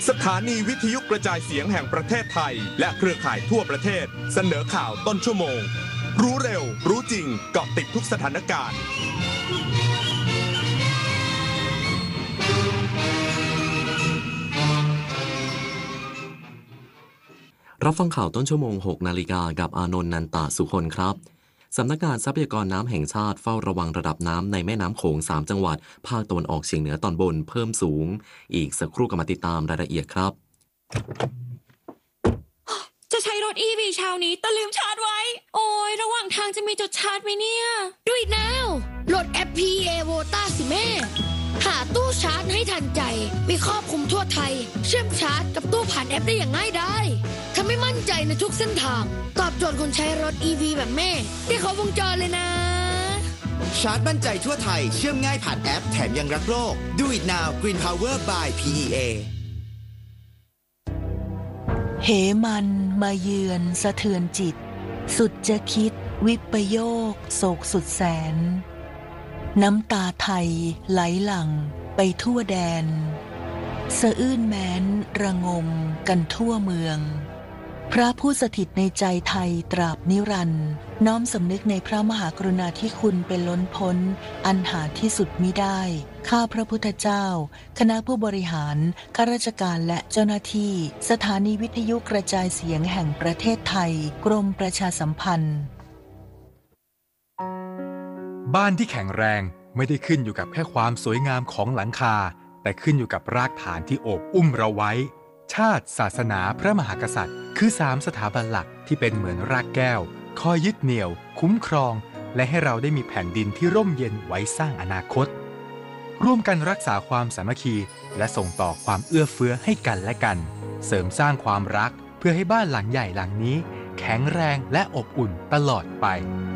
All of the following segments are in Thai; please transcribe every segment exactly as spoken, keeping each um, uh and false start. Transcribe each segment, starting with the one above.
สถานีวิทยุกระจายเสียงแห่งประเทศไทยและเครือข่ายทั่วประเทศเสนอข่าวต้นชั่วโมงรู้เร็วรู้จริงเกาะติดทุกสถานการณ์รับฟังข่าวต้นชั่วโมงหกนาฬิกากับอานนท์นันตาสุคนครับสำนักงานทรัพยากรน้ำแห่งชาติเฝ้าระวังระดับน้ำในแม่น้ำโขงสามจังหวัดภาคตะวันออกเฉียงเหนือตอนบนเพิ่มสูงอีกสักครู่ก็มาติดตามรายละเอียดครับจะใช้รถ อี วี เช้านี้แต่ลืมชาร์จไว้โอ้ยระหว่างทางจะมีจุดชาร์จไหมเนี่ยดูอีกแล้วโหลดแอป พี อี เอ Vota สิแม่หาตู้ชาร์จให้ทันใจมีครอบคลุมทั่วไทยเชื่อมชาร์จกับตู้ผ่านแอปได้อย่างง่ายดายทำให้มั่นใจในทุกเส้นทางตอบโจทย์คนใช้รถ อี วี แบบแม่ได้ครบวงจรเลยนะชาร์จมั่นใจทั่วไทยเชื่อมง่ายผ่านแอปแถมยังรักโลก Do it now Green Power by พี อี เอเหมันมาเยือนสะเทือนจิตสุดจะคิดวิปโยคโศกสุดแสนน้ำตาไทยไหลหลั่งไปทั่วแดนสะอื้นแม้นระงมกันทั่วเมืองพระผู้สถิตในใจไทยตราบนิรันดร์น้อมสำนึกในพระมหากรุณาธิคุณเป็นล้นพ้นอันหาที่สุดมิได้ข้าพระพุทธเจ้าคณะผู้บริหารข้าราชการและเจ้าหน้าที่สถานีวิทยุกระจายเสียงแห่งประเทศไทยกรมประชาสัมพันธ์บ้านที่แข็งแรงไม่ได้ขึ้นอยู่กับแค่ความสวยงามของหลังคาแต่ขึ้นอยู่กับรากฐานที่โอบอุ้มเราไว้ชาติศาสนาพระมหากษัตริย์คือสามสถาบันหลักที่เป็นเหมือนรากแก้วคอยยึดเหนี่ยวคุ้มครองและให้เราได้มีแผ่นดินที่ร่มเย็นไว้สร้างอนาคตร่วมกันรักษาความสามัคคีและส่งต่อความเอื้อเฟื้อให้กันและกันเสริมสร้างความรักเพื่อให้บ้านหลังใหญ่หลังนี้แข็งแรงและอบอุ่นตลอดไป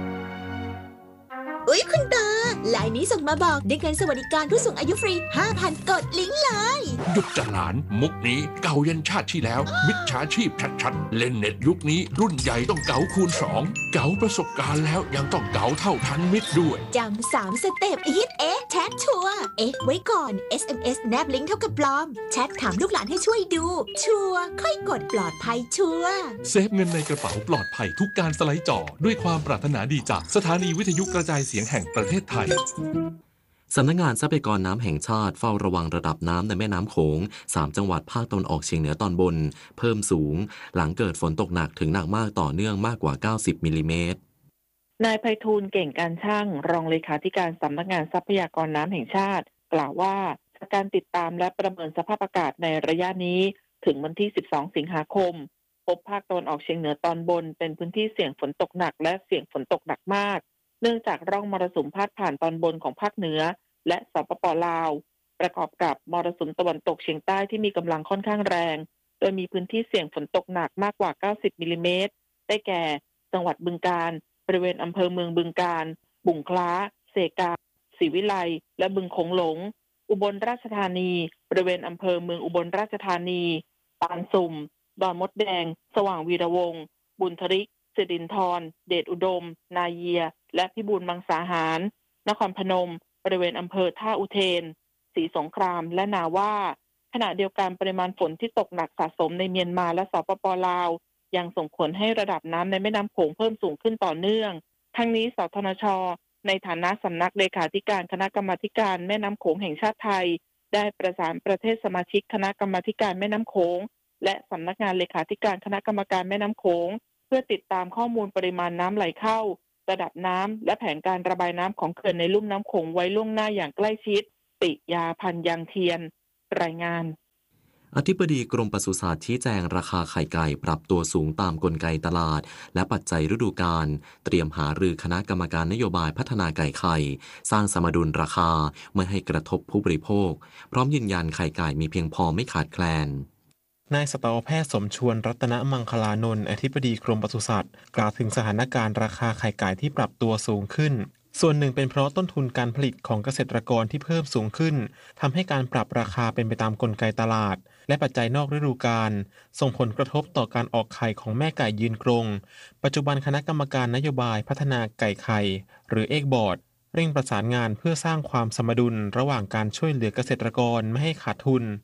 อุ๊ยคุณตาไลน์นี้ส่งมาบอกได้เงินสวัสดิการผู้สูงอายุฟรี ห้าพัน กดลิงก์เลยหยุดจะหลานมุกนี้เก่ายันชาติที่แล้วมิจฉาชีพชัดๆเล่นเน็ตยุคนี้รุ่นใหญ่ต้องเก๋าคูณสองเก๋าประสบการณ์แล้วยังต้องเก๋าเท่าทันมิตรด้วยจำสามสเต็ปฮิตเอ๊ะแชทชัวร์เอ๊ะไว้ก่อน เอส เอ็ม เอส แนบลิงก์เท่ากับปลอมแชทถามลูกหลานให้ช่วยดูชัวร์ค่อยกดปลอดภัยชัวร์เซฟเงินในกระเป๋าปลอดภัยทุกการสไลด์จอด้วยความปรารถนาดีจากสถานีวิทยุกระจายเสียงแห่งประเทศไทยสำนักงานทรัพยากรน้ำแห่งชาติเฝ้าระวังระดับน้ำในแม่น้ำโขงสามจังหวัดภาคตะวันออกเฉียงเหนือตอนบนเพิ่มสูงหลังเกิดฝนตกหนักถึงหนักมากต่อเนื่องมากกว่าเก้าสิบมิลลิเมตรนายไพฑูรย์เก่งการช่างรองเลขาธิการสำนักงานทรัพยากรน้ำแห่งชาติกล่าวว่าการติดตามและประเมินสภาพอากาศในระยะนี้ถึงวันที่สิบสองสิงหาคมพบภาคตะวันออกเฉียงเหนือตอนบนเป็นพื้นที่เสี่ยงฝนตกหนักและเสี่ยงฝนตกหนักมากเนื่องจากร่องมรสุมพาดผ่านตอนบนของภาคเหนือและสปป.ลาวประกอบกับมรสุมตะวันตกเฉียงใต้ที่มีกำลังค่อนข้างแรงโดยมีพื้นที่เสี่ยงฝนตกหนักมากกว่าเก้าสิบมิลลิเมตรได้แก่จังหวัดบึงกาฬบริเวณอำเภอเมืองบึงกาฬบุ่งคล้าเสกาศรีวิไลและบึงโขงหลงอุบลราชธานีบริเวณอำเภอเมืองอุบลราชธานีปานสุ่มดอนมดแดงสว่างวีระวงศ์บุญทริกสิรินธรเดชอุดมนาเยียและพิบูลมังสาหารนครพนมบริเวณอำเภอท่าอุเทนศรีสงครามและนาว่าขณะเดียวกันปริมาณฝนที่ตกหนักสะสมในเมียนมาและสปป.ลาวยังส่งผลให้ระดับน้ำในแม่น้ำโขงเพิ่มสูงขึ้นต่อเนื่องทั้งนี้สทนช.ในฐานะสำนักเลขาธิการคณะกรรมาการแม่น้ำโขงแห่งชาติไทยได้ประสานประเทศสมาชิกคณะกรรมาการแม่น้ำโขงและสำนักงานเลขาธิการคณะกรรมการแม่น้ำโขงเพื่อติดตามข้อมูลปริมาณน้ำไหลเข้าระดับน้ำและแผนการระบายน้ำของเขื่อนในลุ่มน้ำโขงไว้ล่วงหน้าอย่างใกล้ชิดปิยาพันธ์ยังเทียนรายงานอธิบดีกรมปศุสัตว์ชี้แจงราคาไข่ไก่ปรับตัวสูงตามกลไกตลาดและปัจจัยฤดูกาลเตรียมหารือคณะกรรมการนโยบายพัฒนาไก่ไข่สร้างสมดุลราคาไม่ให้กระทบผู้บริโภคพร้อมยืนยันไข่ไก่มีเพียงพอไม่ขาดแคลนนายสัตวแพทย์สมชวนรัตนมังคลานนท์อธิบดีกรมปศุสัตว์กล่าวถึงสถานการณ์ราคาไข่ไก่ที่ปรับตัวสูงขึ้นส่วนหนึ่งเป็นเพราะต้นทุนการผลิตของเกษตรกรที่เพิ่มสูงขึ้นทำให้การปรับราคาเป็นไปตามกลไกตลาดและปัจจัยนอกฤดูกาลส่งผลกระทบต่อการออกไข่ของแม่ไก่ยืนกรงปัจจุบันคณะกรรมการนโยบายพัฒนาไก่ไข่หรือเอกบอร์ดเร่งประสานงานเพื่อสร้างความสมดุลระหว่างการช่วยเหลือเกษตรกรไม่ให้ขาดทุน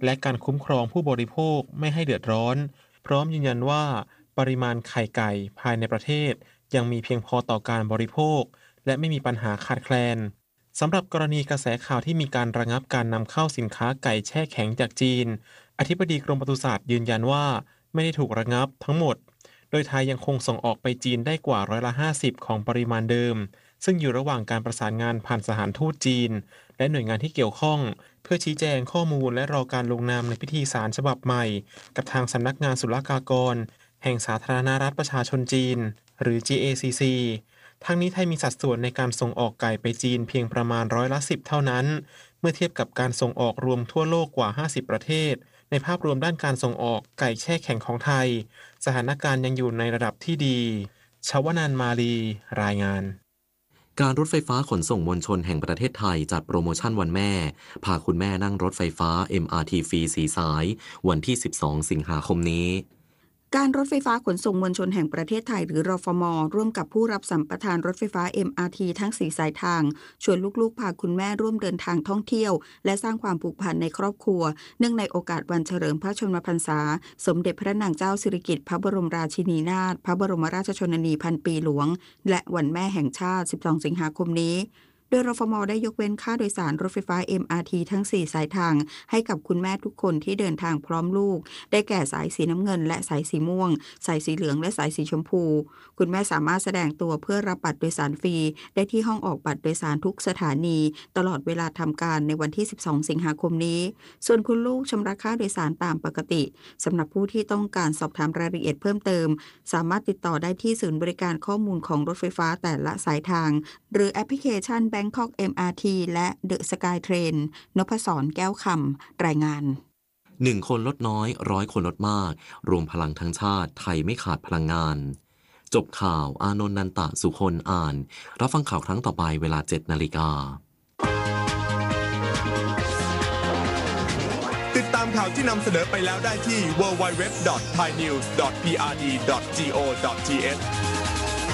และการคุ้มครองผู้บริโภคไม่ให้เดือดร้อนพร้อมยืนยันว่าปริมาณไข่ไก่ภายในประเทศยังมีเพียงพอต่อการบริโภคและไม่มีปัญหาขาดแคลนสำหรับกรณีกระแสข่าวที่มีการระงับการนำเข้าสินค้าไก่แช่แข็งจากจีนอธิบดีกรมปศุสัตว์ยืนยันว่าไม่ได้ถูกระงับทั้งหมดโดยไทยยังคงส่งออกไปจีนได้กว่าร้อยละห้าสิบของปริมาณเดิมซึ่งอยู่ระหว่างการประสานงานผ่านสถานทูตจีนและหน่วยงานที่เกี่ยวข้องเพื่อชี้แจงข้อมูลและรอการลงนามในพิธีสารฉบับใหม่กับทางสำนักงานศุลกากรแห่งสาธารณรัฐประชาชนจีนหรือ จี เอ ซี ซี ทั้งนี้ไทยมีสัดส่วนในการส่งออกไก่ไปจีนเพียงประมาณร้อยละสิบเท่านั้นเมื่อเทียบกับการส่งออกรวมทั่วโลกกว่าห้าสิบประเทศในภาพรวมด้านการส่งออกไก่แช่แข็งของไทยสถานการณ์ยังอยู่ในระดับที่ดีชวนันท์ มาลีรายงานการรถไฟฟ้าขนส่งมวลชนแห่งประเทศไทยจัดโปรโมชั่นวันแม่พาคุณแม่นั่งรถไฟฟ้า เอ็ม อาร์ ที ฟรีสี่สายวันที่สิบสองสิงหาคมนี้การรถไฟฟ้าขนส่งมวลชนแห่งประเทศไทยหรือรฟม.ร่วมกับผู้รับสัมปทานรถไฟฟ้า เอ็ม อาร์ ที ทั้งสี่สายทางชวนลูกๆพาคุณแม่ร่วมเดินทางท่องเที่ยวและสร้างความผูกพันในครอบครัวเนื่องในโอกาสวันเฉลิมพระชนมพรรษาสมเด็จพระนางเจ้าสิริกิติ์พระบรมราชินีนาถพระบรมราชชนนีพันปีหลวงและวันแม่แห่งชาติสิบสองสิงหาคมนี้โดยรฟม.ได้ยกเว้นค่าโดยสารรถไฟฟ้า เอ็ม อาร์ ที ทั้งสี่สายทางให้กับคุณแม่ทุกคนที่เดินทางพร้อมลูกได้แก่สายสีน้ำเงินและสายสีม่วงสายสีเหลืองและสายสีชมพูคุณแม่สามารถแสดงตัวเพื่อรับบัตรโดยสารฟรีได้ที่ห้องออกบัตรโดยสารทุกสถานีตลอดเวลาทำการในวันที่สิบสองสิงหาคมนี้ส่วนคุณลูกชำระค่าโดยสารตามปกติสำหรับผู้ที่ต้องการสอบถามรายละเอียดเพิ่มเติมสามารถติดต่อได้ที่ศูนย์บริการข้อมูลของรถไฟฟ้าแต่ละสายทางหรือแอปพลิเคชัน Bangkok เอ็ม อาร์ ที และ The Sky Train นพศรแก้วคำรายงานหนึ่งคนลดน้อยร้อยคนลดมากรวมพลังทั้งชาติไทยไม่ขาดพลังงานจบข่าวอานนท์ นันตะสุคนอ่านรับฟังข่าวครั้งต่อไปเวลา เจ็ดนาฬิกาติดตามข่าวที่นำเสนอไปแล้วได้ที่ ดับเบิลยู ดับเบิลยู ดับเบิลยู ดอท ไทยนิวส์ ดอท พี อาร์ ดี ดอท จี โอ ดอท ที เอช